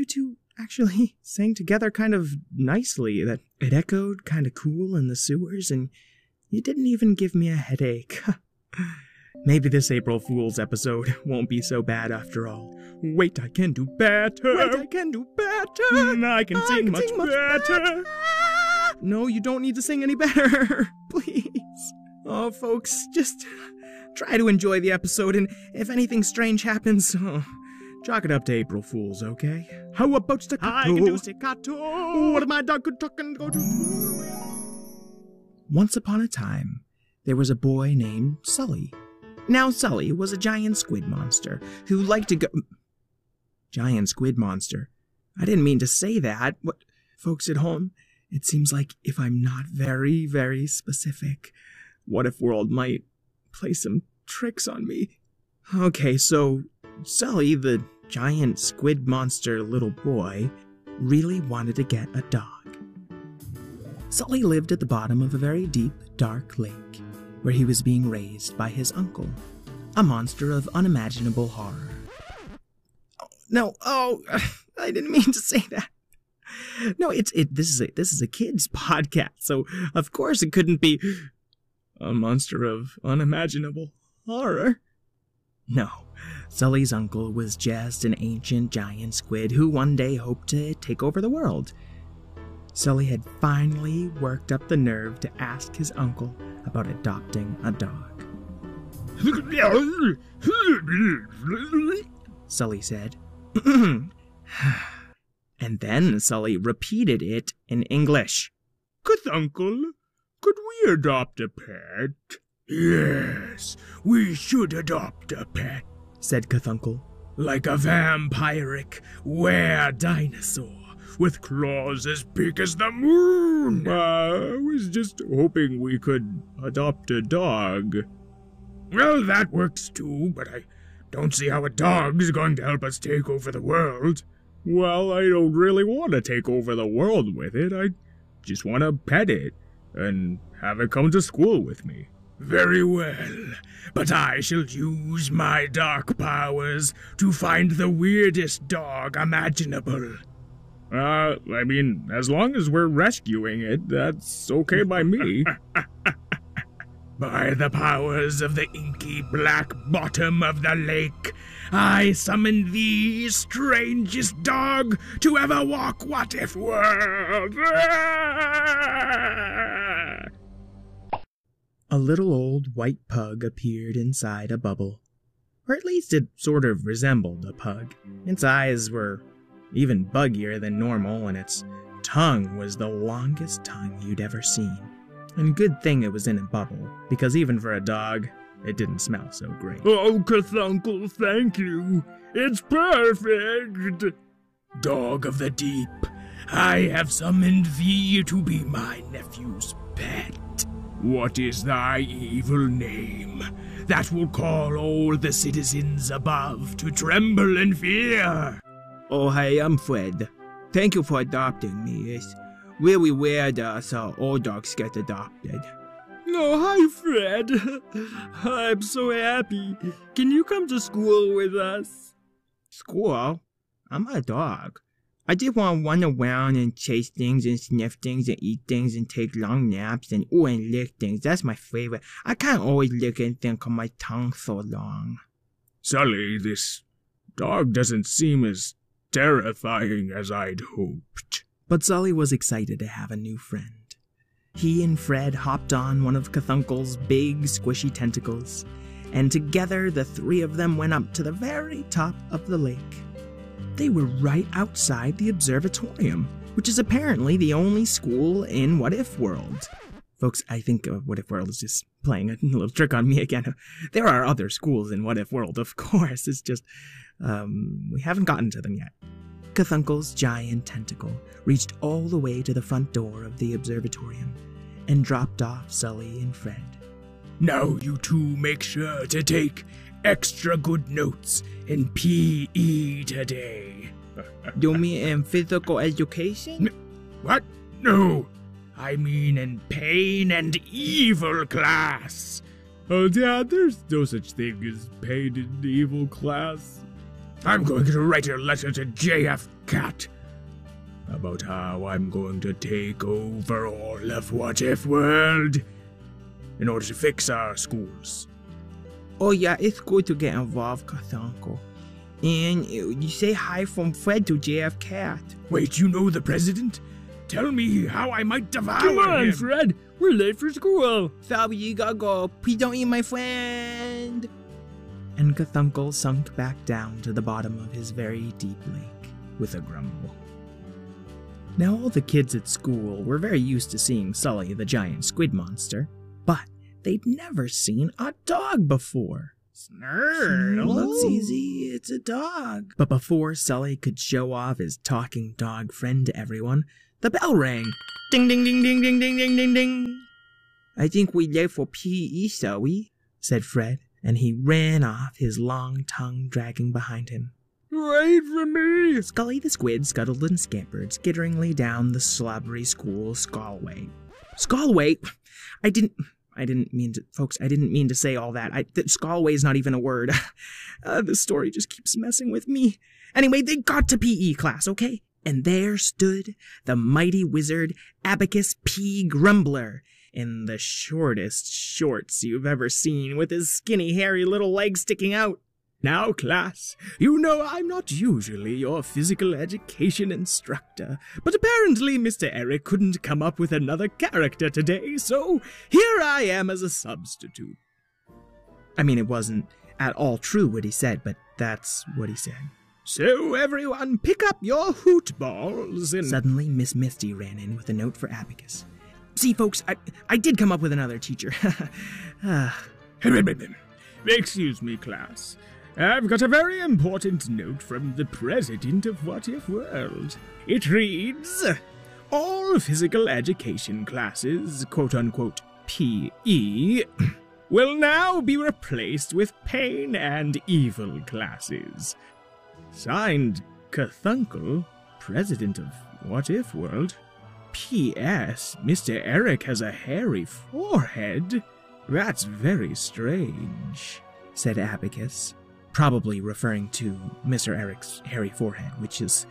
two actually sang together kind of nicely, that it echoed kind of cool in the sewers, and you didn't even give me a headache. Maybe this April Fool's episode won't be so bad after all. Wait, I can do better. Wait, I can do better. I can sing much better. No, you don't need to sing any better. Please. Oh, folks, just try to enjoy the episode, and if anything strange happens, chalk it up to April Fools, okay? How about staccato? I can do staccato. What am I dog could talk and go to? Once upon a time, there was a boy named Sully. Now, Sully was a giant squid monster who liked to go... Giant squid monster? I didn't mean to say that. What, folks at home, it seems like if I'm not very, very specific, What If World might play some tricks on me. Okay, so Sully, the giant squid monster little boy, really wanted to get a dog. Sully lived at the bottom of a very deep, dark lake, where he was being raised by his uncle, a monster of unimaginable horror. I didn't mean to say that. No, this is a kid's podcast, so of course it couldn't be a monster of unimaginable horror. No, Sully's uncle was just an ancient giant squid who one day hoped to take over the world. Sully had finally worked up the nerve to ask his uncle about adopting a dog. Sully said. And then Sully repeated it in English. Cthulhu, could we adopt a pet? Yes, we should adopt a pet, said Cthulhu. Like a vampiric were-dinosaur with claws as big as the moon. I was just hoping we could adopt a dog. Well, that works too, but I don't see how a dog's going to help us take over the world. Well, I don't really want to take over the world with it. I just want to pet it and have it come to school with me. Very well, but I shall use my dark powers to find the weirdest dog imaginable. As long as we're rescuing it, that's okay by me. By the powers of the inky black bottom of the lake, I summon the strangest dog to ever walk What If World. A little old white pug appeared inside a bubble. Or at least it sort of resembled a pug. Its eyes were even buggier than normal, and its tongue was the longest tongue you'd ever seen. And good thing it was in a bubble, because even for a dog, it didn't smell so great. Oh, Cthulhu, thank you. It's perfect. Dog of the deep, I have summoned thee to be my nephew's pet. What is thy evil name that will call all the citizens above to tremble in fear? Oh, hey, I'm Fred. Thank you for adopting me. It's really weird so all dogs get adopted. Oh, hi, Fred. I'm so happy. Can you come to school with us? School? I'm a dog. I just want to run around and chase things and sniff things and eat things and take long naps and lick things. That's my favorite. I can't always lick anything because my tongue's so long. Sully, this dog doesn't seem as terrifying as I'd hoped. But Sully was excited to have a new friend. He and Fred hopped on one of Cthulhu's big squishy tentacles, and together the three of them went up to the very top of the lake. They were right outside the observatorium, which is apparently the only school in What If World. Folks, I think What If World is just playing a little trick on me again. There are other schools in What If World, of course. It's just, we haven't gotten to them yet. Cthulhu's giant tentacle reached all the way to the front door of the observatorium and dropped off Sully and Fred. Now you two make sure to take extra good notes in PE today. You mean in physical education? What? No, I mean in pain and evil class. Oh, Dad, there's no such thing as pain and evil class. I'm going to write a letter to JF Cat about how I'm going to take over all of What If World in order to fix our schools. Oh yeah, it's good to get involved, Cthulhu. And you say hi from Fred to JF Cat. Wait, you know the president? Tell me how I might devour Come on, him. Fred. We're late for school. Sorry, you gotta go. Please don't eat my friend. And Cthulhu sunk back down to the bottom of his very deep lake with a grumble. Now all the kids at school were very used to seeing Sully the giant squid monster, but they'd never seen a dog before. Snurr. Looks easy, it's a dog. But before Sully could show off his talking dog friend to everyone, the bell rang. Ding, ding, ding, ding, ding, ding, ding, ding, ding. I think we left for PE, Sully, said Fred, and he ran off, his long tongue dragging behind him. Wait for me. Scully the squid scuttled and scampered skitteringly down the slobbery school Skalway. Skalway? I didn't mean to, folks, I didn't mean to say all that. Skalway is not even a word. The story just keeps messing with me. Anyway, they got to PE class, okay? And there stood the mighty wizard Abacus P. Grumbler in the shortest shorts you've ever seen, with his skinny, hairy little legs sticking out. Now, class, you know I'm not usually your physical education instructor, but apparently Mr. Eric couldn't come up with another character today, so here I am as a substitute. I mean, it wasn't at all true what he said, but that's what he said. So everyone pick up your hoot balls and... Suddenly, Miss Misty ran in with a note for Abacus. See, folks, I did come up with another teacher. Excuse me, class. I've got a very important note from the president of What If World. It reads, all physical education classes, quote-unquote PE, will now be replaced with pain and evil classes. Signed, Cthulhu, president of What If World. P.S. Mr. Eric has a hairy forehead. That's very strange, said Abacus, probably referring to Mr. Eric's hairy forehead, which is,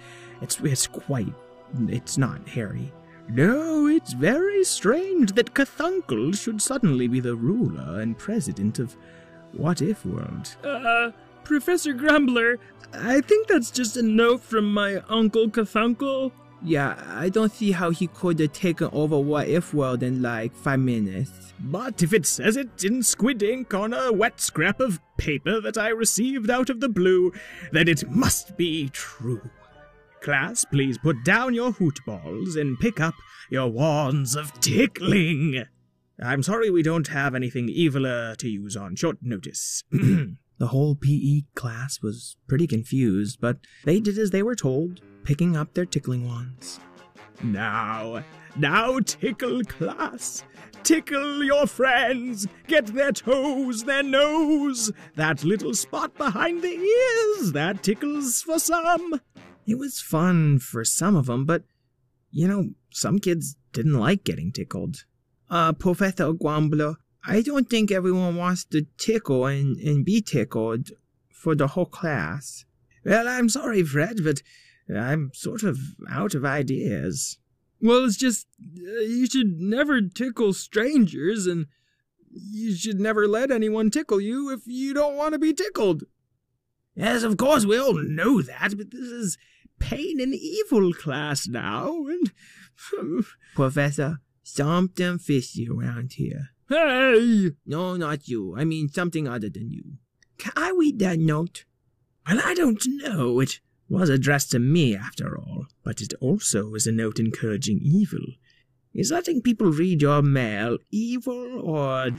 it's not hairy. No, it's very strange that Cthulhu should suddenly be the ruler and president of What If World. Professor Grumbler, I think that's just a note from my Uncle Cthulhu. Yeah, I don't see how he could have taken over What If World in like 5 minutes. But if it says it in squid ink on a wet scrap of paper that I received out of the blue, then it must be true. Class, please put down your hoot balls and pick up your wands of tickling. I'm sorry we don't have anything eviler to use on short notice. The whole PE class was pretty confused, but they did as they were told, picking up their tickling wands. Now tickle, class. Tickle your friends. Get their toes, their nose. That little spot behind the ears, that tickles for some. It was fun for some of them, but, some kids didn't like getting tickled. Professor Grumbler, I don't think everyone wants to tickle and be tickled for the whole class. Well, I'm sorry, Fred, but I'm sort of out of ideas. Well, it's just, you should never tickle strangers, and you should never let anyone tickle you if you don't want to be tickled. Yes, of course, we all know that, but this is pain and evil class now, and... Professor, something fishy around here. Hey! No, not you. I mean something other than you. Can I read that note? Well, I don't know. It was addressed to me, after all, but it also is a note encouraging evil. Is letting people read your mail evil, or...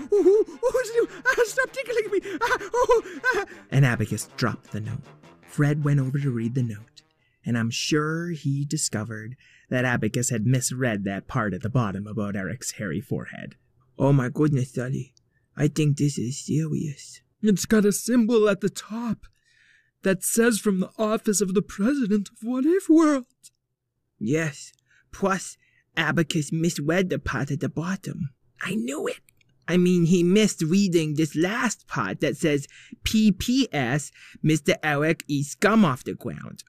Stop tickling me! And Abacus dropped the note. Fred went over to read the note, and I'm sure he discovered that Abacus had misread that part at the bottom about Eric's hairy forehead. Oh my goodness, Sully. I think this is serious. It's got a symbol at the top that says from the office of the president of What If World. Yes, plus Abacus misread the part at the bottom. I knew it. I mean, he missed reading this last part that says, PPS, Mr. Eric eats gum off the ground.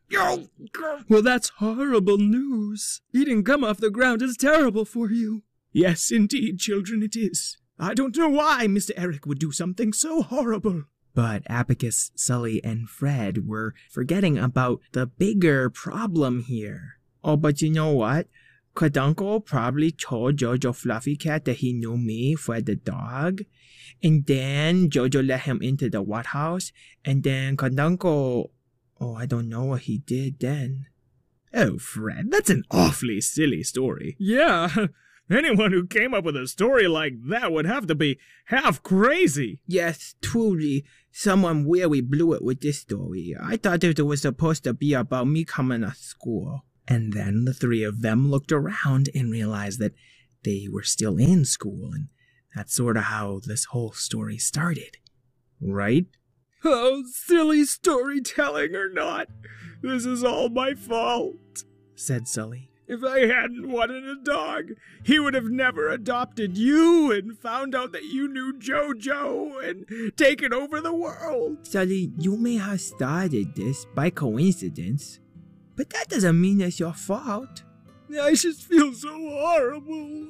Well, that's horrible news. Eating gum off the ground is terrible for you. Yes, indeed, children, it is. I don't know why Mr. Eric would do something so horrible. But Abacus, Sully, and Fred were forgetting about the bigger problem here. Oh, but you know what? Quaduncle probably told Jojo Fluffy Cat that he knew me, Fred the dog. And then Jojo let him into the What House. And then Quaduncle... Oh, I don't know what he did then. Oh, Fred, that's an awfully silly story. Yeah. Anyone who came up with a story like that would have to be half crazy. Yes, truly, someone really blew it with this story. I thought it was supposed to be about me coming to school. And then the three of them looked around and realized that they were still in school, and that's sort of how this whole story started. Right? Oh, silly storytelling or not, this is all my fault, said Sully. If I hadn't wanted a dog, he would have never adopted you and found out that you knew Jojo and taken over the world. Sully, you may have started this by coincidence, but that doesn't mean it's your fault. I just feel so horrible.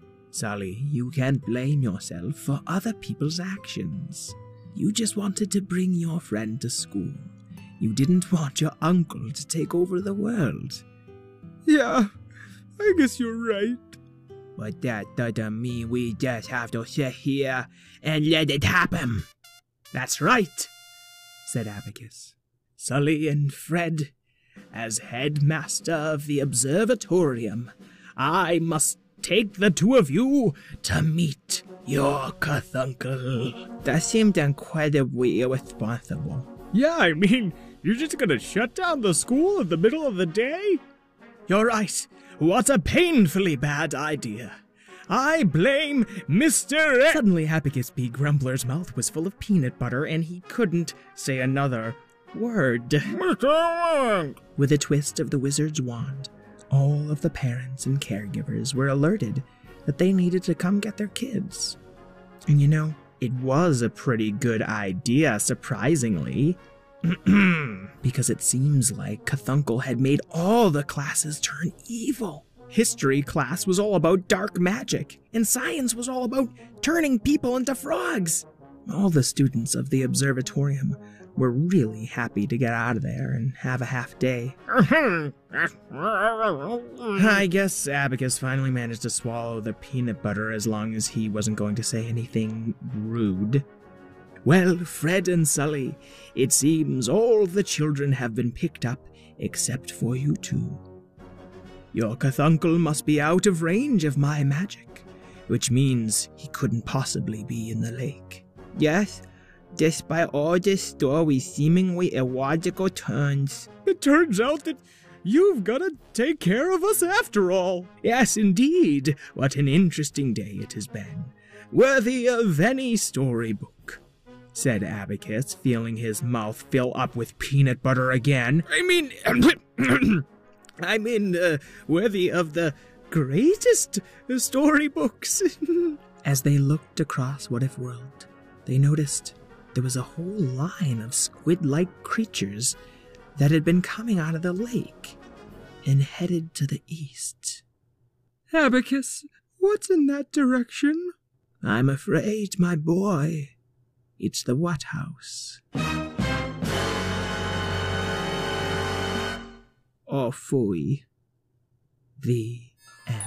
Sully, you can't blame yourself for other people's actions. You just wanted to bring your friend to school. You didn't want your uncle to take over the world. Yeah, I guess you're right. But that doesn't mean we just have to sit here and let it happen. That's right, said Abacus. Sully and Fred, as headmaster of the observatorium, I must take the two of you to meet your Cthulhu. That seemed incredibly irresponsible. Yeah, I mean, you're just gonna shut down the school in the middle of the day? You're right. What a painfully bad idea. I blame Mr. Suddenly, Abacus B. Grumbler's mouth was full of peanut butter, and he couldn't say another word. With a twist of the wizard's wand, all of the parents and caregivers were alerted that they needed to come get their kids. And you know, it was a pretty good idea, surprisingly. Because it seems like Cthulhu had made all the classes turn evil. History class was all about dark magic, and science was all about turning people into frogs. All the students of the observatorium were really happy to get out of there and have a half day. I guess Abacus finally managed to swallow the peanut butter as long as he wasn't going to say anything rude. Well, Fred and Sully, it seems all the children have been picked up except for you two. Your Cthulhu must be out of range of my magic, which means he couldn't possibly be in the lake. Yes, despite all this story seemingly illogical turns. It turns out that you've got to take care of us after all. Yes, indeed. What an interesting day it has been. Worthy of any storybook, said Abacus, feeling his mouth fill up with peanut butter again. Worthy of the greatest storybooks. As they looked across What If World, they noticed there was a whole line of squid-like creatures that had been coming out of the lake and headed to the east. Abacus, what's in that direction? I'm afraid, my boy, it's the What House. Oh, phooey. The end.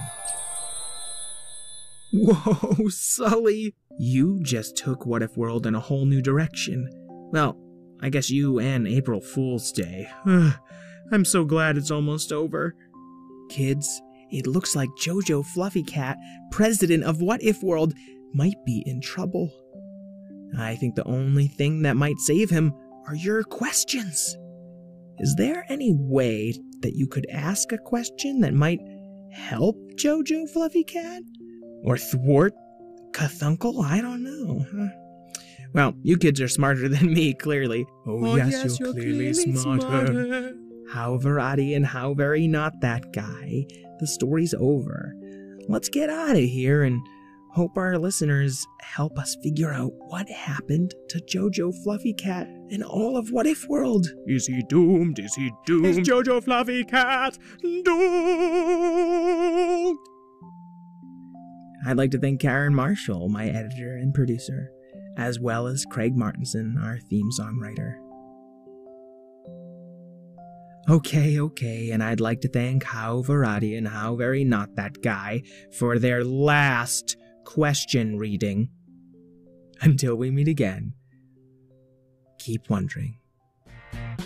Whoa, Sully! You just took What If World in a whole new direction. Well, I guess you and April Fool's Day. I'm so glad it's almost over. Kids, it looks like Jojo Fluffy Cat, president of What If World, might be in trouble. I think the only thing that might save him are your questions. Is there any way that you could ask a question that might help Jojo Fluffy Cat? Or thwart Cthulhu? I don't know. Well, you kids are smarter than me, clearly. Oh yes, you're clearly smarter. How Verati and how very not that guy. The story's over. Let's get out of here and Hope our listeners help us figure out what happened to Jojo Fluffy Cat in all of What If World. Is he doomed? Is he doomed? Is Jojo Fluffy Cat doomed? I'd like to thank Karen Marshall, my editor and producer, as well as Craig Martinson, our theme song writer. Okay, and I'd like to thank How Verratti and How Very Not That Guy for their last question reading. Until we meet again, keep wondering.